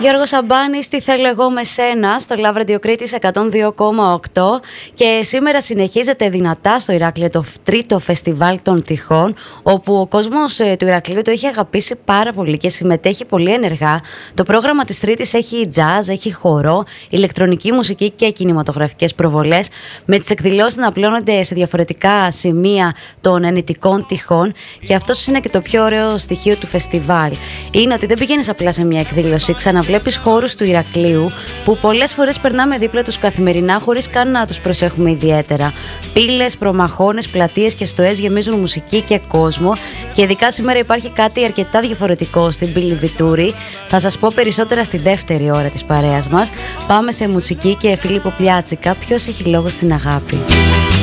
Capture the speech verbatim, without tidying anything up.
Γιώργος Σαμπάνης, τι θέλω εγώ με σένα, στο Love Radio Κρήτης εκατόν δύο κόμμα οκτώ. Και σήμερα συνεχίζεται δυνατά στο Ηράκλειο το τρίτο φεστιβάλ των τυχών, όπου ο κόσμος ε, του Ηρακλείου το έχει αγαπήσει πάρα πολύ και συμμετέχει πολύ ενεργά. Το πρόγραμμα της Τρίτης έχει jazz, έχει χορό, ηλεκτρονική μουσική και κινηματογραφικές προβολές, με τις εκδηλώσεις να απλώνονται σε διαφορετικά σημεία των ενητικών τυχών. Και αυτό είναι και το πιο ωραίο στοιχείο του φεστιβάλ. Είναι ότι δεν πηγαίνεις απλά σε μια εκδήλωση, ξαναβλέπεις χώρους του Ηρακλείου που πολλές φορές περνάμε δίπλα τους καθημερινά χωρίς καν να τους προσέχουμε ιδιαίτερα. Πύλες, προμαχώνες, πλατείες και στοές γεμίζουν μουσική και κόσμο, και ειδικά σήμερα υπάρχει κάτι αρκετά διαφορετικό στην πύλη Βιτούρη. Θα σας πω περισσότερα στη δεύτερη ώρα της παρέας μας. Πάμε σε μουσική και Φίλιππο Πλιάτσικα, ποιος έχει λόγο στην αγάπη.